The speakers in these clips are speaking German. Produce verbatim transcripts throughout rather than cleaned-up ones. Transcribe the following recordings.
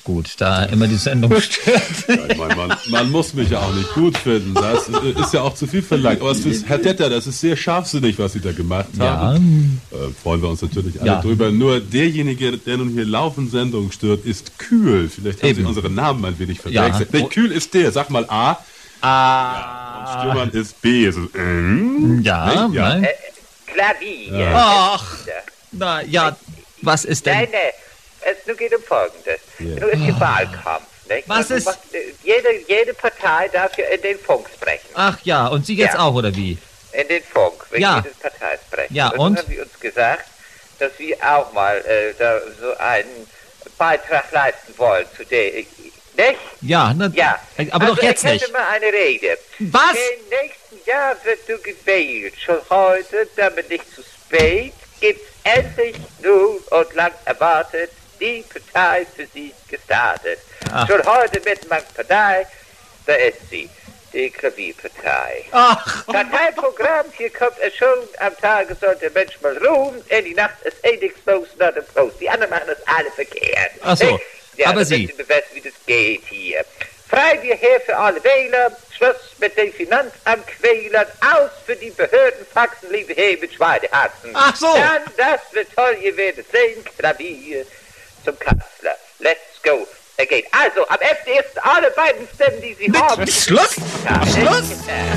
nicht gut, da immer die Sendung stört. Ja, ich mein, man, man muss mich ja auch nicht gut finden. Das ist ja auch zu viel verlangt. Aber es ist, Herr Detter, das ist sehr scharfsinnig, was Sie da gemacht haben. Ja. Äh, freuen wir uns natürlich alle ja. drüber. Nur derjenige, der nun hier laufend Sendung stört, ist Kühl. Vielleicht haben Eben. Sie unseren Namen ein wenig verwechselt. Ja. Nee, Kühl ist der. Sag mal A. A. Ja. Und Stürmann ist B. Also, ähm, ja, nee? ja. Nein. Äh, Klavier. Ja. Ach, na ja, was ist denn? Nein, nein. Es nur geht um Folgendes. Yeah. Nur ist hier oh. Wahlkampf. Nicht? Was ist? Macht, jede, jede Partei darf ja in den Funk sprechen. Ach ja, und Sie jetzt ja. auch, oder wie? In den Funk, wenn ja. jede Partei sprechen. Ja, und? und? Dann haben Sie uns gesagt, dass wir auch mal äh, da so einen Beitrag leisten wollen zu der... Nicht? Ja, na, ja. aber also doch jetzt ich nicht. Ich mal eine Rede. Was? Im nächsten Jahr wird du gewählt. Schon heute, damit nicht zu spät, gibt's endlich nun und lang erwartet die Partei für Sie gestartet. Ach. Schon heute wird man Partei, da ist sie, die Klavierpartei. Ach. Parteiprogramm, hier kommt es schon, am Tage soll der Mensch mal ruhen, in die Nacht ist eh nichts los, not a Prost. Die anderen machen das alle verkehrt. Ach so, ja, aber Sie... Sie wissen, wie das geht hier. Frei wir her für alle Wähler, Schluss mit den Finanzamtquälern, aus für die Behördenfaxen, liebe He mit Schweinehaxen. Ach so. Dann, das wird toll, ihr werdet sehen, Klavier zum Kanzler. Let's go. Er geht. Also, am elften ersten alle beiden Stimmen, die Sie mit, haben. Mit Schluss! Ja, Schluss!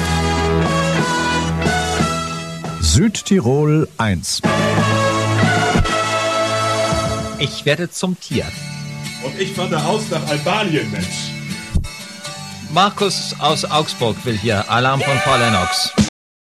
Südtirol eins. Ich werde zum Tier. Und ich wandere aus nach Albanien, Mensch. Markus aus Augsburg will hier Alarm von Frau Lennox.